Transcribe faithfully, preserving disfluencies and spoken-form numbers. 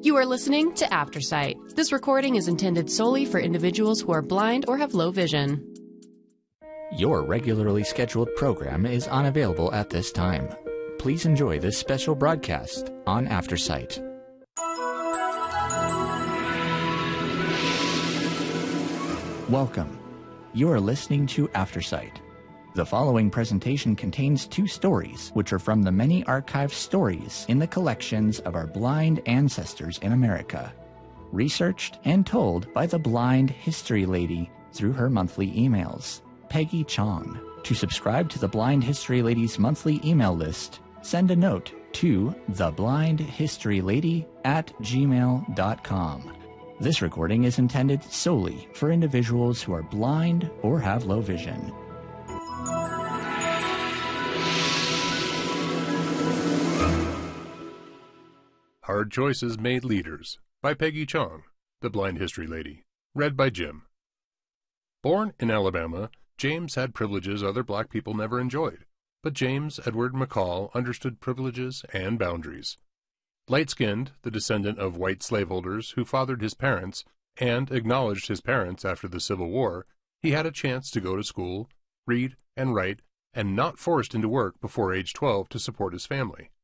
You are listening to Aftersight. This recording is intended solely for individuals who are blind or have low vision. Your regularly scheduled program is unavailable at this time. Please enjoy this special broadcast on Aftersight. Welcome. You are listening to Aftersight. The following presentation contains two stories, which are from the many archived stories in the collections of our blind ancestors in America, researched and told by the Blind History Lady through her monthly emails, Peggy Chong. To subscribe to the Blind History Lady's monthly email list, send a note to theblindhistorylady at gmail dot com. This recording is intended solely for individuals who are blind or have low vision. Hard Choices Made Leaders by Peggy Chong, the Blind History Lady. Read by Jim. Born in Alabama, James had privileges other black people never enjoyed, but James Edward McCall understood privileges and boundaries. Light-skinned, the descendant of white slaveholders who fathered his parents and acknowledged his parents after the Civil War, he had a chance to go to school, read and write, and not forced into work before age twelve to support his family.